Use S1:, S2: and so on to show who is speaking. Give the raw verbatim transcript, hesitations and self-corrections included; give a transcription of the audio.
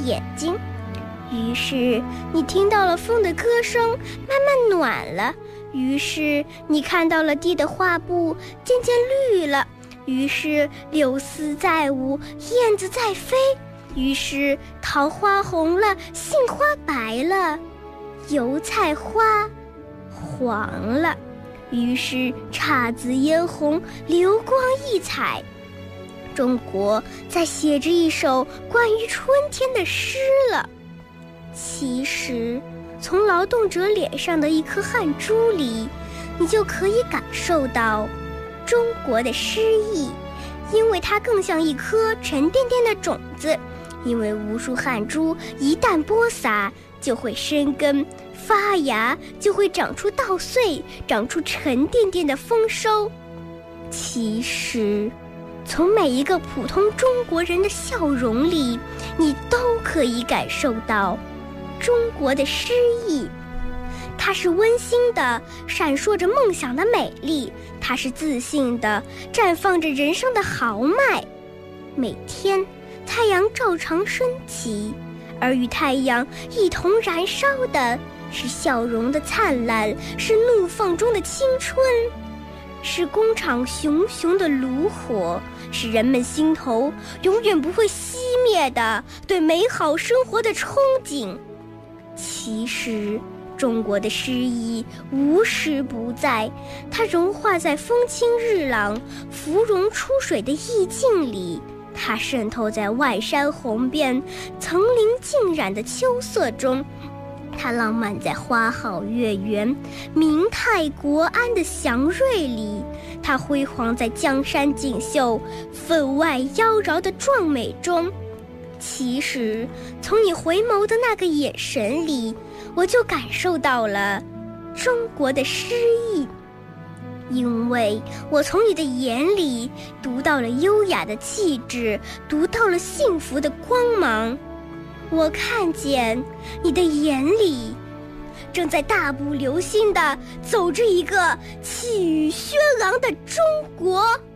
S1: 眼睛。于是你听到了风的歌声慢慢暖了，于是你看到了地的画布渐渐绿了，于是柳丝在舞，燕子在飞，于是桃花红了，杏花白了，油菜花黄了，于是姹紫嫣红，流光溢彩。中国在写着一首关于春天的诗了。其实从劳动者脸上的一颗汗珠里，你就可以感受到中国的诗意，因为它更像一颗沉甸甸的种子，因为无数汗珠一旦播撒，就会生根发芽，就会长出稻穗，长出沉甸甸的丰收。其实从每一个普通中国人的笑容里，你都可以感受到中国的诗意。它是温馨的，闪烁着梦想的美丽，它是自信的，绽放着人生的豪迈。每天太阳照常升起，而与太阳一同燃烧的是笑容的灿烂，是怒放中的青春，是工厂熊熊的炉火，是人们心头永远不会熄灭的对美好生活的憧憬。其实中国的诗意无时不在，它融化在风清日朗、芙蓉出水的意境里，它渗透在万山红遍、层林尽染的秋色中，它浪漫在花好月圆、民泰国安的祥瑞里，它辉煌在江山锦绣、分外妖娆的壮美中。其实从你回眸的那个眼神里，我就感受到了中国的诗意，因为我从你的眼里读到了优雅的气质，读到了幸福的光芒。我看见你的眼里正在大步流星地走着一个气宇轩昂的中国。